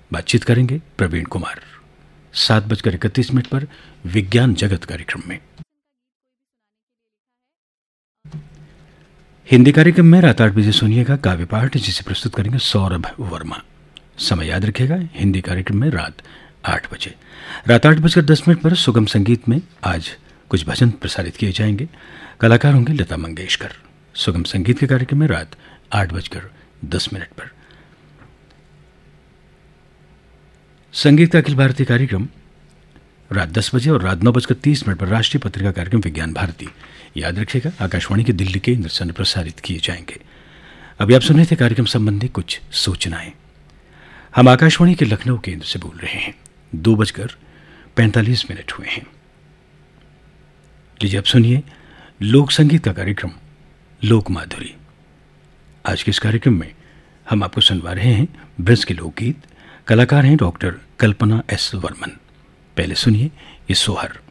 बातचीत करेंगे प्रवीण कुमार। 7:31 पर विज्ञान जगत कार्यक्रम में। हिंदी कार्यक्रम में रात 8 बजे सुनिएगा काव्य पाठ, जिसे प्रस्तुत करेंगे सौरभ वर्मा। समय याद रखिएगा, हिंदी कार्यक्रम में रात 8 बजे। रात 8:10 पर सुगम संगीत में आज कुछ भजन प्रसारित किए जाएंगे। कलाकार होंगे लता मंगेशकर। सुगम संगीत के कार्यक्रम में रात 8:10 पर। संगीत का अखिल भारतीय कार्यक्रम रात 10 बजे और रात 9:30 पर राष्ट्रीय पत्रिका कार्यक्रम विज्ञान भारती, याद रखिएगा, आकाशवाणी के दिल्ली केंद्र से प्रसारित किए जाएंगे। अभी आप सुन रहे थे कार्यक्रम संबंधी कुछ सूचनाएं। हम आकाशवाणी के लखनऊ केंद्र से बोल रहे हैं। 2:45 हुए हैं। लीजिए अब सुनिए लोक संगीत का कार्यक्रम लोक माधुरी। आज के इस कार्यक्रम में हम आपको सुनवा रहे हैं ब्रज के लोकगीत। कलाकार हैं डॉक्टर कल्पना एस वर्मन। पहले सुनिए ये सोहर।